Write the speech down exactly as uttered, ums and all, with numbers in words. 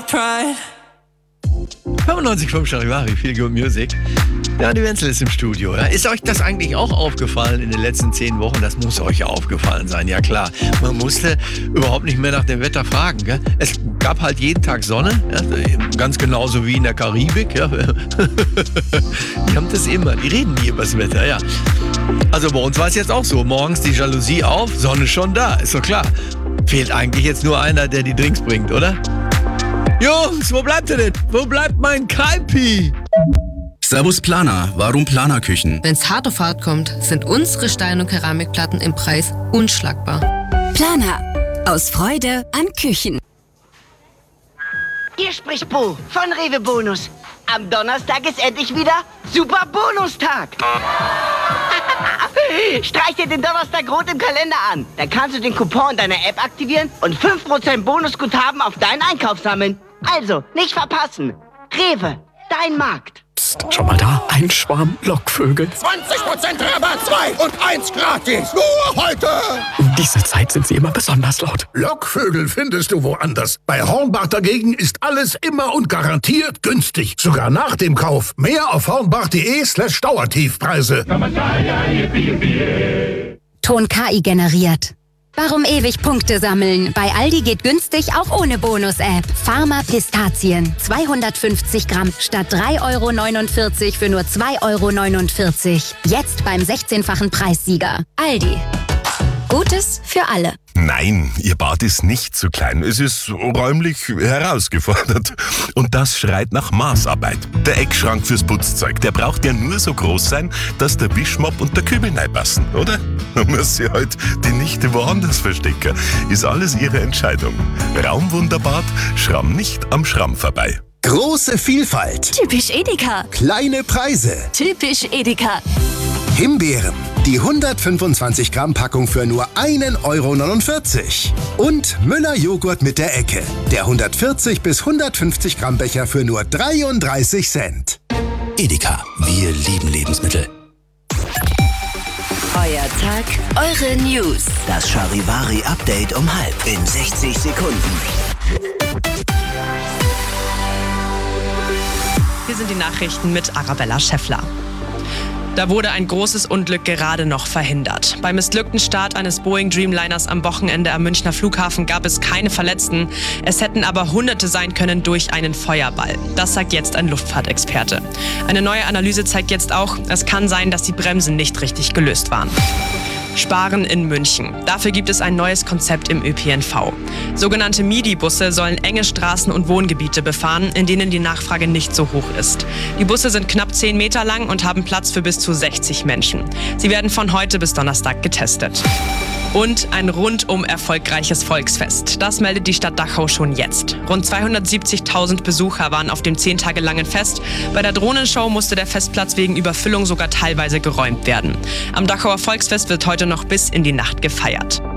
pride. fünfundneunzig Komma fünf Charivari, Feel Good Music. Ja, die Wenzel ist im Studio. Ja. Ist euch das eigentlich auch aufgefallen in den letzten zehn Wochen? Das muss euch ja aufgefallen sein, ja klar. Man musste überhaupt nicht mehr nach dem Wetter fragen. Gell? Es gab halt jeden Tag Sonne, ja, ganz genauso wie in der Karibik. Ja. Die haben das immer, die reden nie über das Wetter, ja. Also bei uns war es jetzt auch so. Morgens die Jalousie auf, Sonne schon da, ist doch klar. Fehlt eigentlich jetzt nur einer, der die Drinks bringt, oder? Jungs, wo bleibt ihr denn? Wo bleibt mein Kaipi? Servus Planer, warum Planerküchen? Wenn's hart auf hart kommt, sind unsere Stein- und Keramikplatten im Preis unschlagbar. Planer. Aus Freude an Küchen. Hier spricht Bo von Rewe Bonus. Am Donnerstag ist endlich wieder Super Bonustag. Streich dir den Donnerstag rot im Kalender an. Dann kannst du den Coupon in deiner App aktivieren und fünf Prozent Bonusguthaben auf deinen Einkauf sammeln. Also, nicht verpassen. Rewe, dein Markt. Psst, schon mal da. Ein Schwarm Lockvögel. zwanzig Prozent Rabatt, zwei und eins gratis. Nur heute. Um diese Zeit sind sie immer besonders laut. Lockvögel findest du woanders. Bei Hornbach dagegen ist alles immer und garantiert günstig. Sogar nach dem Kauf. Mehr auf hornbach.de slash Dauertiefpreise. Ton K I generiert. Warum ewig Punkte sammeln? Bei Aldi geht günstig auch ohne Bonus-App. Pharma Pistazien. zweihundertfünfzig Gramm statt drei Euro neunundvierzig für nur zwei Euro neunundvierzig. Jetzt beim sechzehnfachen Preissieger. Aldi. Gutes für alle. Nein, Ihr Bad ist nicht zu klein. Es ist räumlich herausgefordert. Und das schreit nach Maßarbeit. Der Eckschrank fürs Putzzeug, der braucht ja nur so groß sein, dass der Wischmopp und der Kübel reinpassen, oder? Da muss sie halt die Nichte woanders verstecken. Ist alles Ihre Entscheidung. Raumwunderbad, schramm nicht am Schramm vorbei. Große Vielfalt. Typisch Edeka. Kleine Preise. Typisch Edeka. Himbeeren. Die hundertfünfundzwanzig Gramm Packung für nur ein Euro neunundvierzig. Und Müller Joghurt mit der Ecke. Der hundertvierzig bis hundertfünfzig Gramm Becher für nur dreiunddreißig Cent. Edeka, wir lieben Lebensmittel. Euer Tag, eure News. Das Charivari-Update um halb in sechzig Sekunden. Hier sind die Nachrichten mit Arabella Schäffler. Da wurde ein großes Unglück gerade noch verhindert. Beim missglückten Start eines Boeing Dreamliners am Wochenende am Münchner Flughafen gab es keine Verletzten. Es hätten aber Hunderte sein können durch einen Feuerball. Das sagt jetzt ein Luftfahrtexperte. Eine neue Analyse zeigt jetzt auch, es kann sein, dass die Bremsen nicht richtig gelöst waren. Sparen in München. Dafür gibt es ein neues Konzept im Ö P N V. Sogenannte Midi-Busse sollen enge Straßen und Wohngebiete befahren, in denen die Nachfrage nicht so hoch ist. Die Busse sind knapp zehn Meter lang und haben Platz für bis zu sechzig Menschen. Sie werden von heute bis Donnerstag getestet. Und ein rundum erfolgreiches Volksfest. Das meldet die Stadt Dachau schon jetzt. Rund zweihundertsiebzigtausend Besucher waren auf dem zehn Tage langen Fest. Bei der Drohnenshow musste der Festplatz wegen Überfüllung sogar teilweise geräumt werden. Am Dachauer Volksfest wird heute noch bis in die Nacht gefeiert.